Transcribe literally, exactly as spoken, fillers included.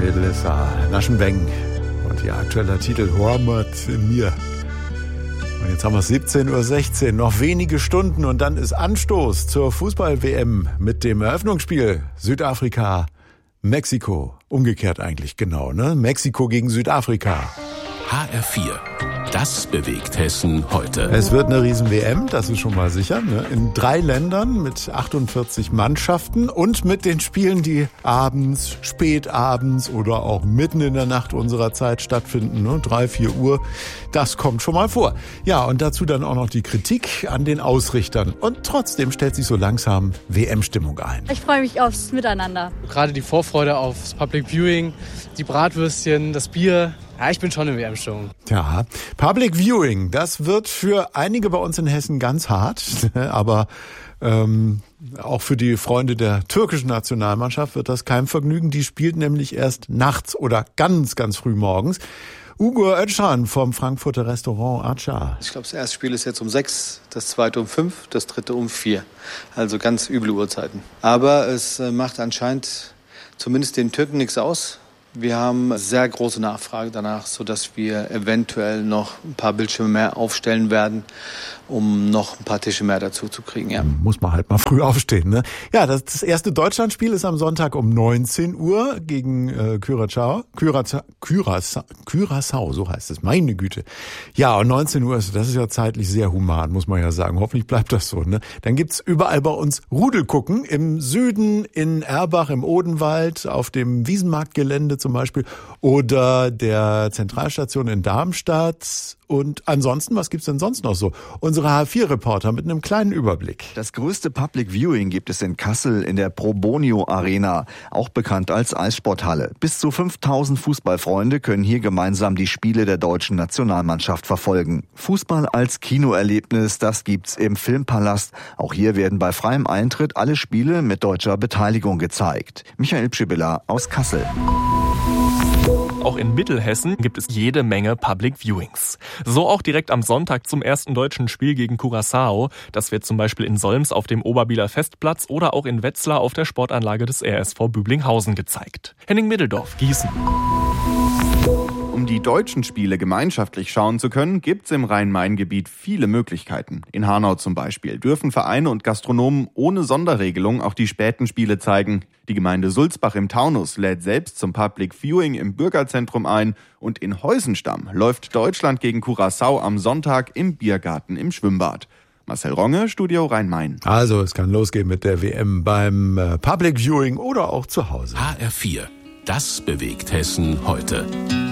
Melissa Naschenbeng und ihr aktueller Titel Hormat in mir. Und jetzt haben wir siebzehn Uhr sechzehn, noch wenige Stunden und dann ist Anstoß zur Fußball-W M mit dem Eröffnungsspiel Südafrika, Mexiko. Umgekehrt eigentlich, genau, ne? Mexiko gegen Südafrika. H R vier. Das bewegt Hessen heute. Es wird eine Riesen-W M, das ist schon mal sicher, ne? In drei Ländern mit achtundvierzig Mannschaften und mit den Spielen, die abends, spätabends oder auch mitten in der Nacht unserer Zeit stattfinden, ne? drei, vier Uhr. Das kommt schon mal vor. Ja, und dazu dann auch noch die Kritik an den Ausrichtern. Und trotzdem stellt sich so langsam W M-Stimmung ein. Ich freue mich aufs Miteinander. Gerade die Vorfreude aufs Public Viewing, die Bratwürstchen, das Bier. Ja, ich bin schon in W M-Stimmung. Ja, Public Viewing, das wird für einige bei uns in Hessen ganz hart, aber ähm, auch für die Freunde der türkischen Nationalmannschaft wird das kein Vergnügen. Die spielt nämlich erst nachts oder ganz, ganz früh morgens. Ugo Özcan vom Frankfurter Restaurant Arca. Ich glaube, das erste Spiel ist jetzt um sechs, das zweite um fünf, das dritte um vier. Also ganz üble Uhrzeiten. Aber es macht anscheinend zumindest den Türken nichts aus. Wir haben sehr große Nachfrage danach, sodass wir eventuell noch ein paar Bildschirme mehr aufstellen werden, um noch ein paar Tische mehr dazu zu kriegen. Ja. Muss man halt mal früh aufstehen, ne? Ja, das, das erste Deutschlandspiel ist am Sonntag um neunzehn Uhr gegen äh, Curaçao. Curaçao, Curaçao, Curaçao, so heißt es, meine Güte. Ja, und neunzehn Uhr, ist, das ist ja zeitlich sehr human, muss man ja sagen. Hoffentlich bleibt das so, ne? Dann gibt's überall bei uns Rudelgucken, im Süden, in Erbach, im Odenwald, auf dem Wiesenmarktgelände zum Beispiel oder der Zentralstation in Darmstadt. Und ansonsten, was gibt's denn sonst noch so? Unsere H vier Reporter mit einem kleinen Überblick. Das größte Public Viewing gibt es in Kassel in der Probonio Arena, auch bekannt als Eissporthalle. Bis zu fünftausend Fußballfreunde können hier gemeinsam die Spiele der deutschen Nationalmannschaft verfolgen. Fußball als Kinoerlebnis, das gibt's im Filmpalast. Auch hier werden bei freiem Eintritt alle Spiele mit deutscher Beteiligung gezeigt. Michael Pschibilla aus Kassel. Auch in Mittelhessen gibt es jede Menge Public Viewings. So auch direkt am Sonntag zum ersten deutschen Spiel gegen Curaçao. Das wird zum Beispiel in Solms auf dem Oberbieler Festplatz oder auch in Wetzlar auf der Sportanlage des R S V Büblinghausen gezeigt. Henning Middeldorf, Gießen. Um die deutschen Spiele gemeinschaftlich schauen zu können, gibt's im Rhein-Main-Gebiet viele Möglichkeiten. In Hanau zum Beispiel dürfen Vereine und Gastronomen ohne Sonderregelung auch die späten Spiele zeigen. Die Gemeinde Sulzbach im Taunus lädt selbst zum Public Viewing im Bürgerzentrum ein und in Heusenstamm läuft Deutschland gegen Curaçao am Sonntag im Biergarten im Schwimmbad. Marcel Ronge, Studio Rhein-Main. Also es kann losgehen mit der W M beim äh, Public Viewing oder auch zu Hause. H R vier. Das bewegt Hessen heute.